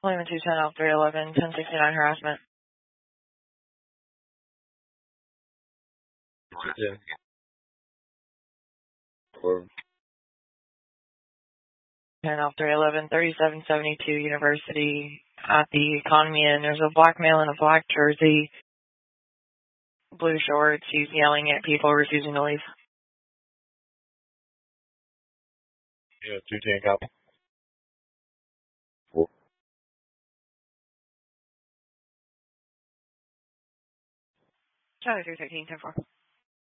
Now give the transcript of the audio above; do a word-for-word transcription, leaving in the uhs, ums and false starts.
Lima two ten L three eleven, ten sixty-nine harassment. Yeah. Or ten L three eleven, thirty-seven seventy-two University at the Economy Inn. There's a black male in a black jersey, blue shorts. He's yelling at people refusing to leave. yeah, two ten copy. Four. Charlie three thirteen, ten four.